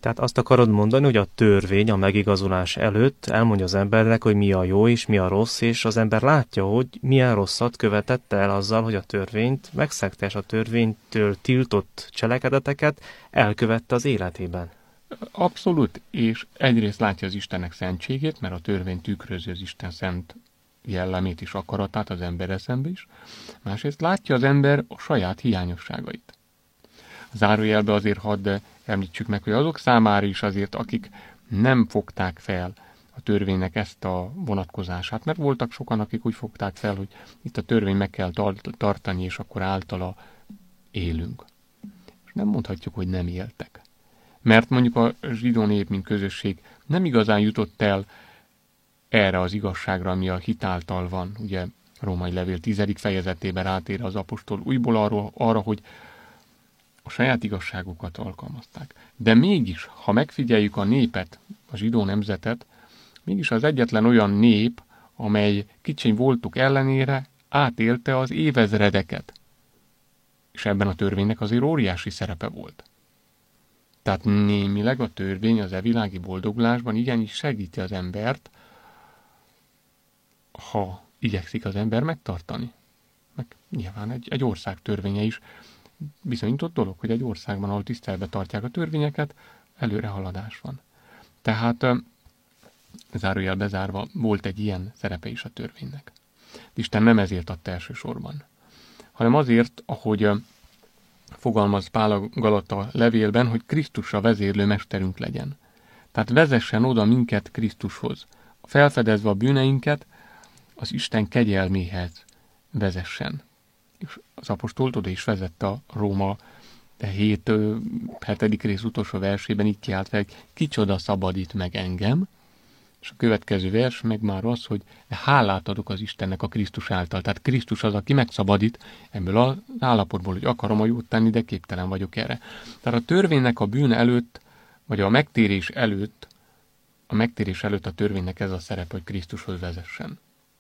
Tehát azt akarod mondani, hogy a törvény a megigazulás előtt elmondja az embernek, hogy mi a jó és mi a rossz, és az ember látja, hogy milyen rosszat követett el azzal, hogy a törvényt megszegte, és a törvénytől tiltott cselekedeteket elkövette az életében. Abszolút, és egyrészt látja az Istennek szentségét, mert a törvény tükrözi az Isten szent jellemét és akaratát az ember eszembe is. Másrészt látja az ember a saját hiányosságait. Zárójelbe azért hadd említsük meg, hogy azok számára is azért, akik nem fogták fel a törvénynek ezt a vonatkozását, mert voltak sokan, akik úgy fogták fel, hogy itt a törvény meg kell tartani, és akkor általa élünk. És nem mondhatjuk, hogy nem éltek. Mert mondjuk a zsidó nép, mint közösség nem igazán jutott el erre az igazságra, ami a hit által van. Ugye Római levél 10. fejezetében rátér az apostol újból arra, hogy a saját igazságokat alkalmazták. De mégis, ha megfigyeljük a népet, a zsidó nemzetet, mégis az egyetlen olyan nép, amely kicsiny voltuk ellenére átélte az évezredeket. És ebben a törvénynek azért óriási szerepe volt. Tehát némileg a törvény az világi boldogulásban igenis segíti az embert, ha igyekszik az ember megtartani. Meg nyilván egy ország törvénye is bizonyított dolog, hogy egy országban, ahol tiszteletbe tartják a törvényeket, előrehaladás van. Tehát zárójel bezárva volt egy ilyen szerepe is a törvénynek. Isten nem ezért adta elsősorban, hanem azért, ahogy fogalmaz Pál a Galata levélben, hogy Krisztusra vezérlő mesterünk legyen. Tehát vezessen oda minket Krisztushoz. Felfedezve a bűneinket, az Isten kegyelméhez vezessen. És az apostolt oda is vezette a Róma 7. rész utolsó versében, így kiált fel, kicsoda szabadít meg engem, és a következő vers meg már az, hogy hálát adok az Istennek a Krisztus által. Tehát Krisztus az, aki megszabadít ebből az állapotból, hogy akarom a jót tenni, de képtelen vagyok erre. Tehát a törvénynek a bűn előtt, vagy a megtérés előtt a törvénynek ez a szerep, hogy Krisztushoz vezessen.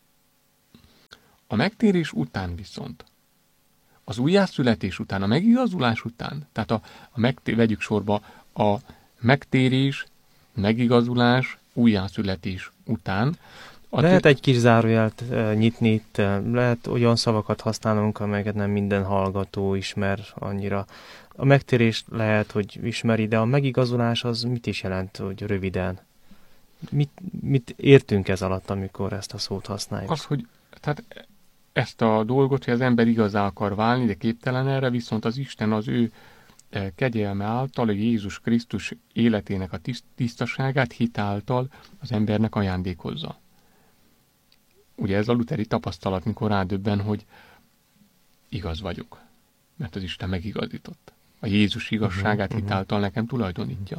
A megtérés után viszont, az újjászületés után, a megigazulás után, tehát vegyük sorba a megtérés, megigazulás, újjászületés után. Lehet egy kis zárójelt nyitni itt, lehet olyan szavakat használnunk, amelyeket nem minden hallgató ismer annyira. A megtérés lehet, hogy ismeri, de a megigazulás az mit is jelent, hogy röviden? Mit értünk ez alatt, amikor ezt a szót használjuk? Az, hogy tehát ezt a dolgot, hogy az ember igazá akar válni, de képtelen erre, viszont az Isten az ő kegyelme által, a Jézus Krisztus életének a tisztaságát hit által az embernek ajándékozza. Ugye ez a luteri tapasztalat, mikor rádöbben, hogy igaz vagyok, mert az Isten megigazított. A Jézus igazságát hit által nekem tulajdonítja.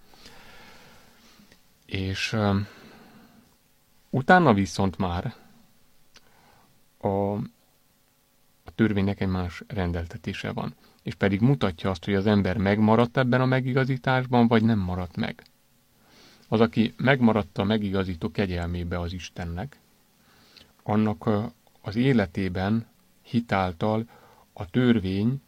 És utána viszont már a törvénynek egy más rendeltetése van. És pedig mutatja azt, hogy az ember megmaradt ebben a megigazításban, vagy nem maradt meg. Az, aki megmaradt a megigazító kegyelmébe az Istennek, annak az életében hitáltal a törvény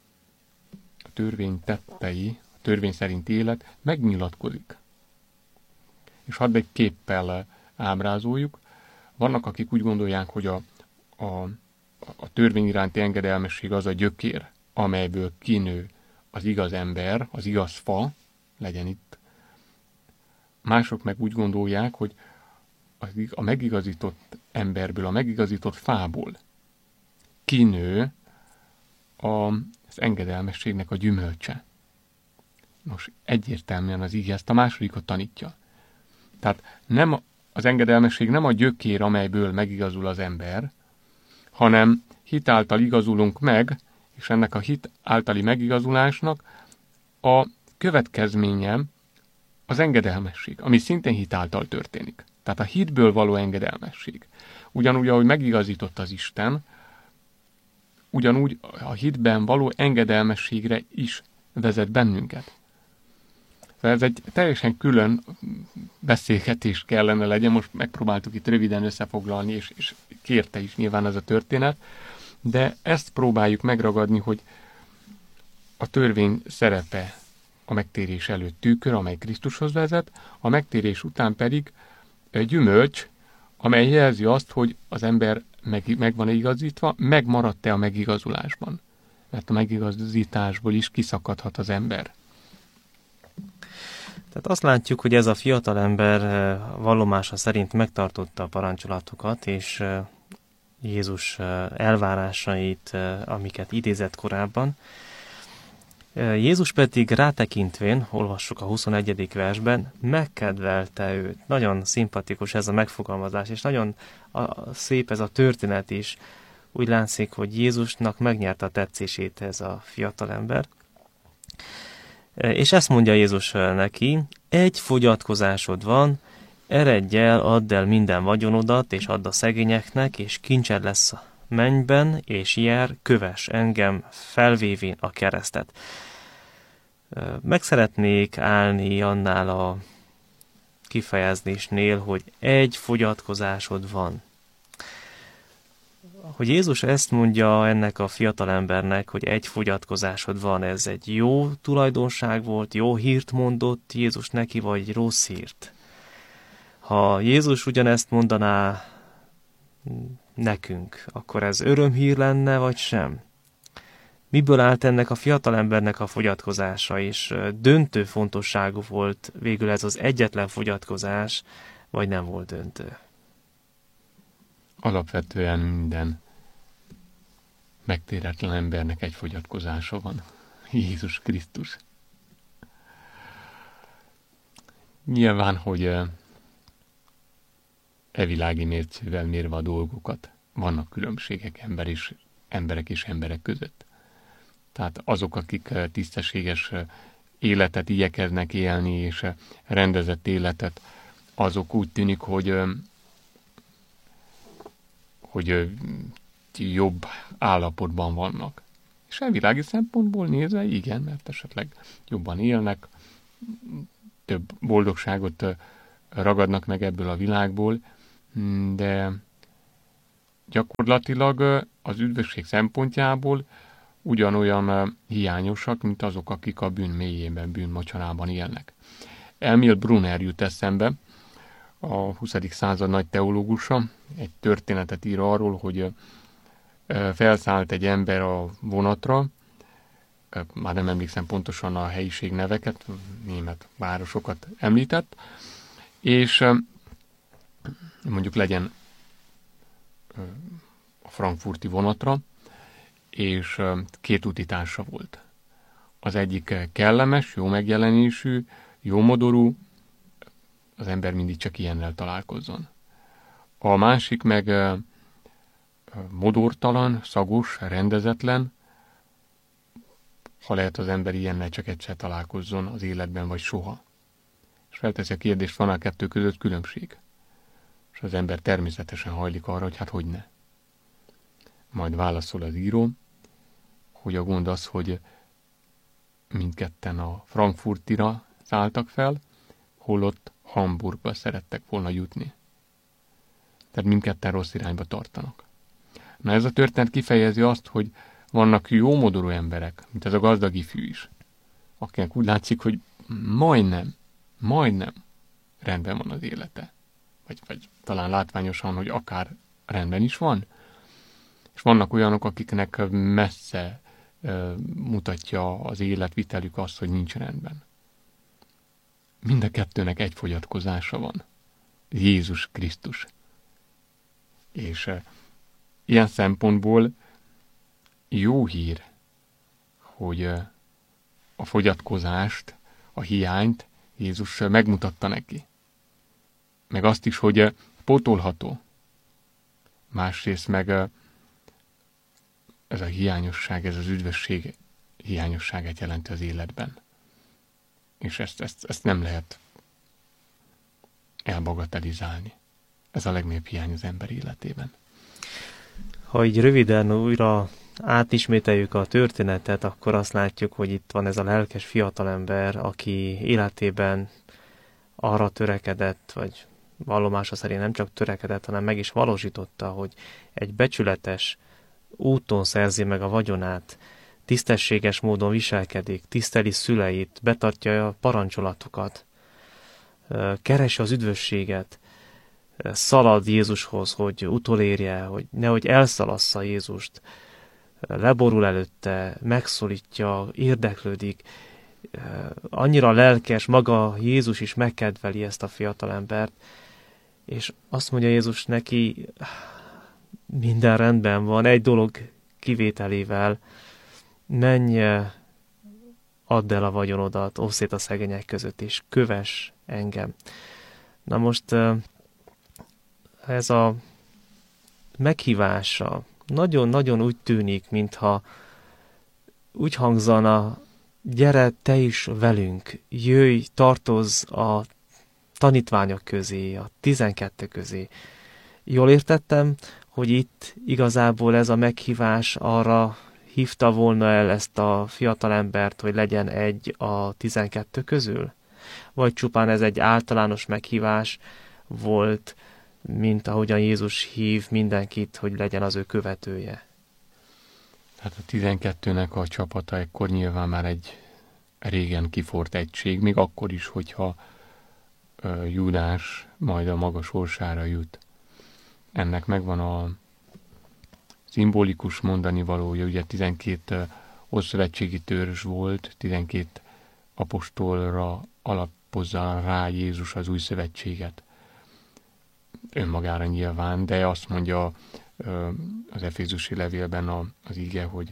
tettei, a törvény szerinti élet megnyilatkozik. És hadd egy képpel ábrázoljuk. Vannak, akik úgy gondolják, hogy a törvény iránti engedelmesség az a gyökér, amelyből kinő az igaz ember, az igaz fa, legyen itt. Mások meg úgy gondolják, hogy a megigazított emberből, a megigazított fából kinő az engedelmességnek a gyümölcse. Nos, egyértelműen az ige ezt a másodikot tanítja. Tehát az engedelmesség nem a gyökér, amelyből megigazul az ember, hanem hit által igazulunk meg, és ennek a hit általi megigazulásnak a következménye az engedelmesség, ami szintén hit által történik. Tehát a hitből való engedelmesség. Ugyanúgy, ahogy megigazított az Isten, ugyanúgy a hitben való engedelmességre is vezet bennünket. Ez egy teljesen külön beszélgetés kellene legyen, most megpróbáltuk itt röviden összefoglalni, és kérte is nyilván ez a történet, de ezt próbáljuk megragadni, hogy a törvény szerepe a megtérés előtt tükör, amely Krisztushoz vezet, a megtérés után pedig gyümölcs, amely jelzi azt, hogy az ember meg van igazítva, megmaradt-e a megigazulásban. Mert a megigazításból is kiszakadhat az ember. Tehát azt látjuk, hogy ez a fiatalember vallomása szerint megtartotta a parancsolatokat, és Jézus elvárásait, amiket idézett korábban. Jézus pedig rátekintvén, olvassuk a 21. versben, megkedvelte őt. Nagyon szimpatikus ez a megfogalmazás, és nagyon szép ez a történet is. Úgy látszik, hogy Jézusnak megnyerte a tetszését ez a fiatalember. És ezt mondja Jézus neki, egy fogyatkozásod van, eredj el, add el minden vagyonodat, és add a szegényeknek, és kincsed lesz a mennyben, és jár, kövess engem, felvévén a keresztet. Meg szeretnék állni annál a kifejezésnél, hogy egy fogyatkozásod van. Hogy Jézus ezt mondja ennek a fiatalembernek, hogy egy fogyatkozásod van, ez egy jó tulajdonság volt, jó hírt mondott Jézus neki, vagy rossz hírt? Ha Jézus ugyanezt mondaná nekünk, akkor ez örömhír lenne, vagy sem? Miből állt ennek a fiatalembernek a fogyatkozása, és döntő fontosságú volt végül ez az egyetlen fogyatkozás, vagy nem volt döntő? Alapvetően minden megtéretlen embernek egy fogyatkozása van. Jézus Krisztus. Nyilván, hogy világi mércével mérve a dolgokat, vannak különbségek emberek és emberek között. Tehát azok, akik tisztességes életet igyekeznek élni, és rendezett életet, azok úgy tűnik, hogy jobb állapotban vannak. És világi szempontból nézve igen, mert esetleg jobban élnek, több boldogságot ragadnak meg ebből a világból, de gyakorlatilag az üdvösség szempontjából ugyanolyan hiányosak, mint azok, akik a bűn mélyében, bűn mocsarában élnek. Emil Brunner jut eszembe, a 20. század nagy teológusa, egy történetet ír arról, hogy felszállt egy ember a vonatra, már nem emlékszem pontosan a helyiség neveket, német városokat említett, és mondjuk legyen a frankfurti vonatra, és két utitársa volt. Az egyik kellemes, jó megjelenésű, jó modorú, az ember mindig csak ilyennel találkozzon. A másik meg modortalan, szagos, rendezetlen, ha lehet az ember ilyennel csak egyszer találkozzon az életben, vagy soha. És felteszi a kérdést, van a kettő között különbség? És az ember természetesen hajlik arra, hogy hát hogyne. Majd válaszol az író, hogy a gond az, hogy mindketten a Frankfurtira szálltak fel, holott Hamburgba szerettek volna jutni. Tehát mindketten rossz irányba tartanak. Na ez a történet kifejezi azt, hogy vannak jó modorú emberek, mint ez a gazdag ifjú is, akinek úgy látszik, hogy majdnem rendben van az élete. Vagy talán látványosan, hogy akár rendben is van. És vannak olyanok, akiknek messze mutatja az életvitelük azt, hogy nincs rendben. Mind a kettőnek egy fogyatkozása van. Jézus Krisztus. És ilyen szempontból jó hír, hogy a fogyatkozást, a hiányt Jézus megmutatta neki. Meg azt is, hogy pótolható. Másrészt meg ez a hiányosság, ez az üdvösség hiányosságát jelenti az életben. És ezt nem lehet elbagatelizálni. Ez a legnagyobb hiány az ember életében. Ha így röviden újra átismételjük a történetet, akkor azt látjuk, hogy itt van ez a lelkes fiatalember, aki életében arra törekedett, vagy vallomása szerint nem csak törekedett, hanem meg is valósította, hogy egy becsületes úton szerzi meg a vagyonát, tisztességes módon viselkedik, tiszteli szüleit, betartja a parancsolatokat, keresi az üdvösséget, szalad Jézushoz, hogy utolérje, hogy nehogy elszalassza Jézust, leborul előtte, megszólítja, érdeklődik, annyira lelkes, maga Jézus is megkedveli ezt a fiatalembert, és azt mondja Jézus neki, minden rendben van, egy dolog kivételével, menj, add el a vagyonodat, oszd szét a szegények között, és kövess engem. Na most ez a meghívása nagyon-nagyon úgy tűnik, mintha úgy hangzana, gyere te is velünk, jöjj, tartozz a tanítványok közé, a 12 közé. Jól értettem, hogy itt igazából ez a meghívás arra hívta volna el ezt a fiatalembert, hogy legyen egy a 12 közül? Vagy csupán ez egy általános meghívás volt, mint ahogyan Jézus hív mindenkit, hogy legyen az ő követője? Hát a 12-nek a csapata ekkor nyilván már egy régen kiforrt egység, még akkor is, hogyha Júdás majd a maga sorsára jut. Ennek megvan a szimbolikus mondani valója, ugye 12 ószövetségi törzs volt, 12 apostolra alapozza rá Jézus az új szövetséget. Önmagára nyilván, de azt mondja az Efézusi levélben az ige, hogy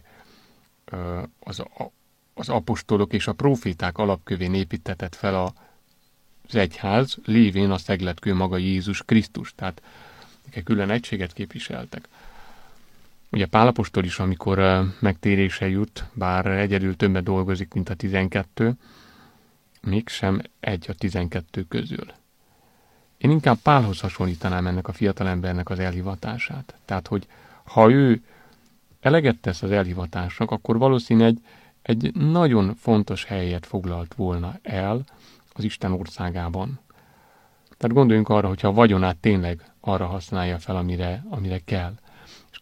az apostolok és a próféták alapkövén építetett fel az egyház, lévén a szegletkő maga Jézus Krisztus, tehát külön egységet képviseltek. Ugye Pál apostol is, amikor megtérése jut, bár egyedül többet dolgozik, mint a 12, mégsem egy a 12 közül. Én inkább Pálhoz hasonlítanám ennek a fiatalembernek az elhivatását. Tehát, hogy ha ő eleget tesz az elhivatásnak, akkor valószínűleg egy nagyon fontos helyet foglalt volna el az Isten országában. Tehát gondoljunk arra, hogyha a vagyonát tényleg arra használja fel, amire kell.